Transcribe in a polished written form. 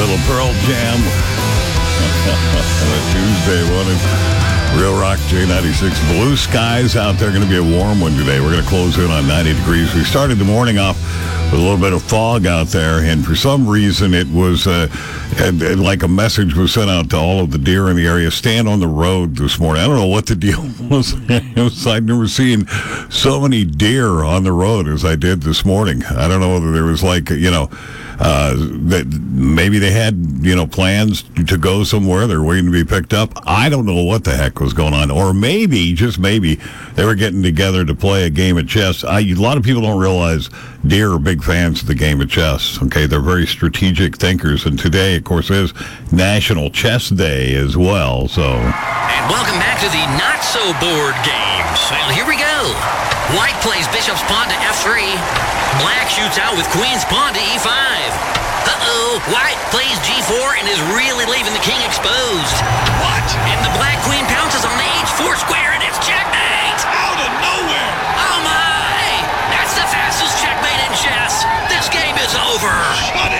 Little Pearl Jam. On a Tuesday morning. Real Rock J96. Blue skies out there. Going to be a warm one today. We're going to close in on 90 degrees. We started the morning off with a little bit of fog out there, and for some reason it was like a message was sent out to all of the deer in the area. Stand on the road this morning. I don't know what the deal was. I've never seen so many deer on the road as I did this morning. I don't know whether there was that maybe they had, plans to go somewhere. They're waiting to be picked up. I don't know what the heck was going on. Or maybe, just maybe, they were getting together to play a game of chess. A lot of people don't realize deer are big fans of the game of chess. Okay, they're very strategic thinkers. And today, of course, is National Chess Day as well. So, and welcome back to the not-so-bored games. Well, here we go. White plays bishop's pawn to f3. Black shoots out with queen's pawn to e5. Uh-oh, white plays g4 and is really leaving the king exposed. What? And the black queen